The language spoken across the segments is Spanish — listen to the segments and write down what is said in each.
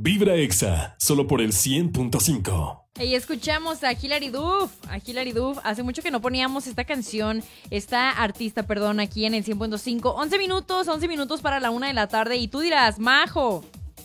Vibra Exa, solo por el 100.5. Y escuchamos a Hilary Duff. Hace mucho que no poníamos esta canción, esta artista, perdón, aquí en el 100.5. 11 minutos para la 1 de la tarde. Y tú dirás, Majo,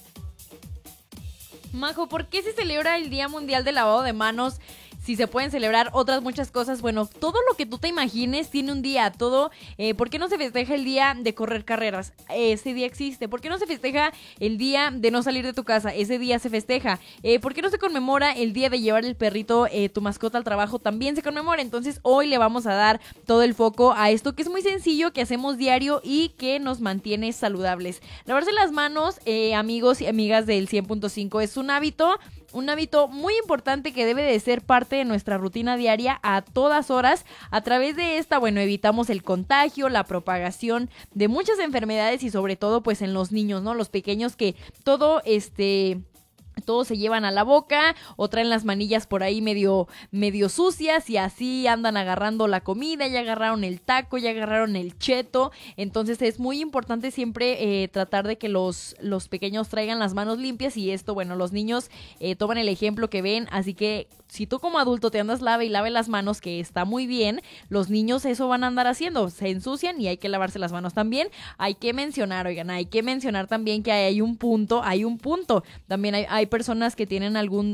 ¿por qué se celebra el Día Mundial del Lavado de Manos? Si se pueden celebrar otras muchas cosas, bueno, todo lo que tú te imagines tiene un día, todo. ¿Por qué no se festeja el día de correr carreras? Ese día existe. ¿Por qué no se festeja el día de no salir de tu casa? Ese día se festeja. ¿Por qué no se conmemora el día de llevar el perrito, tu mascota al trabajo? También se conmemora. Entonces hoy le vamos a dar todo el foco a esto que es muy sencillo, que hacemos diario y que nos mantiene saludables. Lavarse las manos, amigos y amigas del 100.5, es un hábito muy importante que debe de ser parte de nuestra rutina diaria a todas horas. A través de esta, bueno, evitamos el contagio, la propagación de muchas enfermedades y sobre todo pues en los niños, ¿no? Los pequeños que todo se llevan a la boca o traen las manillas por ahí medio sucias y así andan agarrando la comida, ya agarraron el taco, ya agarraron el cheto. Entonces es muy importante siempre tratar de que los pequeños traigan las manos limpias y esto, bueno, los niños toman el ejemplo que ven, así que si tú como adulto te andas lave las manos, que está muy bien, los niños eso van a andar haciendo, se ensucian y hay que lavarse las manos también. Hay que mencionar también que hay un punto, también hay personas que tienen algún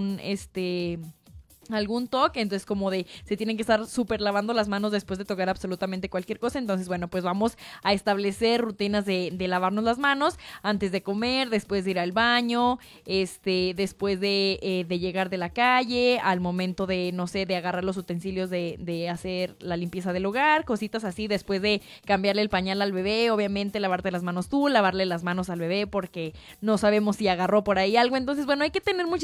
toque, entonces como de se tienen que estar súper lavando las manos después de tocar absolutamente cualquier cosa. Entonces bueno, pues vamos a establecer rutinas de lavarnos las manos antes de comer, después de ir al baño, después de llegar de la calle, al momento de, no sé, de agarrar los utensilios de hacer la limpieza del hogar, cositas así, después de cambiarle el pañal al bebé, obviamente lavarte las manos tú, lavarle las manos al bebé porque no sabemos si agarró por ahí algo. Entonces bueno, hay que tener mucha